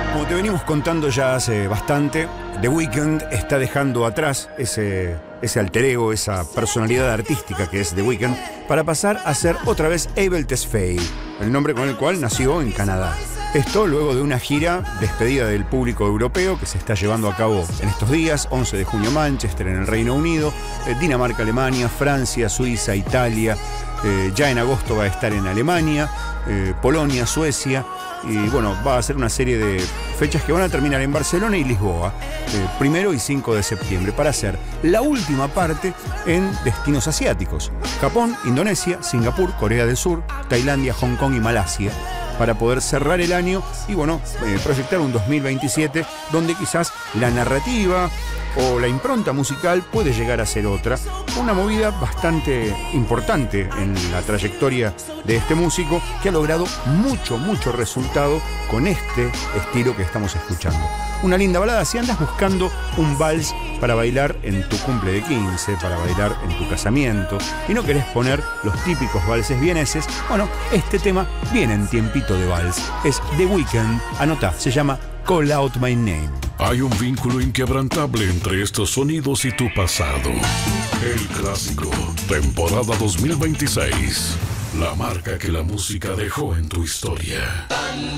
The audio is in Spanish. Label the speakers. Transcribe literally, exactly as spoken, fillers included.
Speaker 1: Como te venimos contando ya hace bastante, The Weeknd está dejando atrás ese, ese alter ego, esa personalidad artística que es The Weeknd, para pasar a ser otra vez Abel Tesfaye, el nombre con el cual nació en Canadá. Esto luego de una gira despedida del público europeo que se está llevando a cabo en estos días, once de junio Manchester en el Reino Unido, eh, Dinamarca, Alemania, Francia, Suiza, Italia, eh, ya en agosto va a estar en Alemania, eh, Polonia, Suecia, y bueno, va a ser una serie de fechas que van a terminar en Barcelona y Lisboa, eh, primero y cinco de septiembre, para hacer la última parte en destinos asiáticos: Japón, Indonesia, Singapur, Corea del Sur, Tailandia, Hong Kong y Malasia, para poder cerrar el año y bueno, eh, proyectar un dos mil veintisiete donde quizás la narrativa o la impronta musical puede llegar a ser otra. Una movida bastante importante en la trayectoria de este músico, que ha logrado mucho, mucho resultado con este estilo que estamos escuchando. Una linda balada si andas buscando un vals para bailar en tu cumple de quince, para bailar en tu casamiento, y no querés poner los típicos valses vieneses. Bueno, este tema viene en tiempito de vals. Es The Weeknd, anotá, se llama Call Out My Name.
Speaker 2: Hay un vínculo inquebrantable entre estos sonidos y tu pasado. El clásico, temporada dos mil veintiséis. La marca que la música dejó en tu historia.